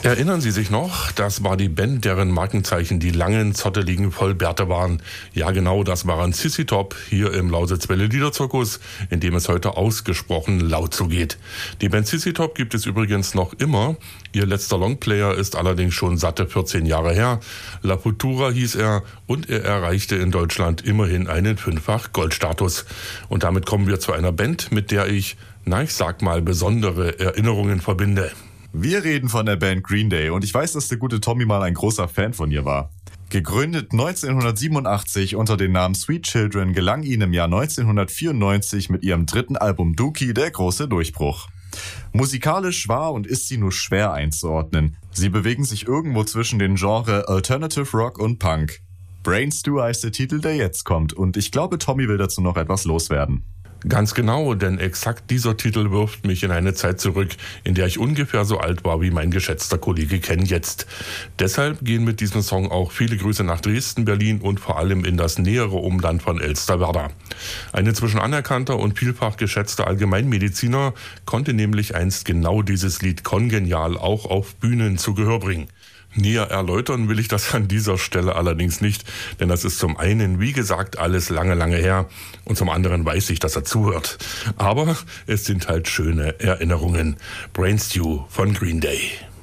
Erinnern Sie sich noch? Das war die Band, deren Markenzeichen die langen, zotteligen Vollbärte waren. Ja genau, das waren ZZ Top hier im Lausitzwelle Liederzirkus, in dem es heute ausgesprochen laut zugeht. Die Band ZZ Top gibt es übrigens noch immer. Ihr letzter Longplayer ist allerdings schon satte 14 Jahre her. La Futura hieß er und er erreichte in Deutschland immerhin einen 5-fach Goldstatus. Und damit kommen wir zu einer Band, mit der ich sag mal, besondere Erinnerungen verbinde. Wir reden von der Band Green Day und ich weiß, dass der gute Tommy mal ein großer Fan von ihr war. Gegründet 1987 unter dem Namen Sweet Children gelang ihnen im Jahr 1994 mit ihrem dritten Album Dookie der große Durchbruch. Musikalisch war und ist sie nur schwer einzuordnen. Sie bewegen sich irgendwo zwischen den Genres Alternative Rock und Punk. Brain Stew heißt der Titel, der jetzt kommt und ich glaube, Tommy will dazu noch etwas loswerden. Ganz genau, denn exakt dieser Titel wirft mich in eine Zeit zurück, in der ich ungefähr so alt war wie mein geschätzter Kollege Ken jetzt. Deshalb gehen mit diesem Song auch viele Grüße nach Dresden, Berlin und vor allem in das nähere Umland von Elsterwerda. Ein inzwischen anerkannter und vielfach geschätzter Allgemeinmediziner konnte nämlich einst genau dieses Lied kongenial auch auf Bühnen zu Gehör bringen. Näher erläutern will ich das an dieser Stelle allerdings nicht, denn das ist zum einen, wie gesagt, alles lange, lange her und zum anderen weiß ich, dass er zuhört. Aber es sind halt schöne Erinnerungen. Brain Stew von Green Day.